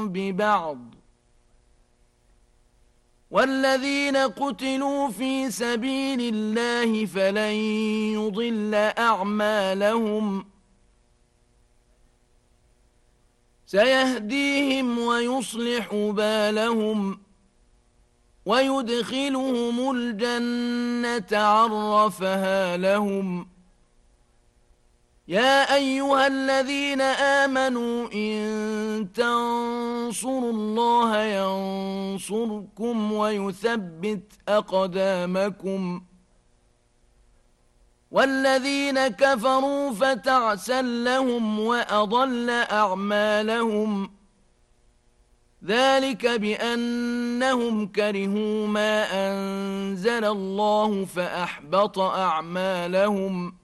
ببعض والذين قتلوا في سبيل الله فلن يضل أعمالهم سيهديهم ويصلح بالهم ويدخلهم الجنة عرفها لهم يا أيها الذين آمنوا إن تنصروا الله ينصركم ويثبت أقدامكم والذين كفروا فتعسا لهم وأضل أعمالهم ذلك بأنهم كرهوا ما أنزل الله فأحبط أعمالهم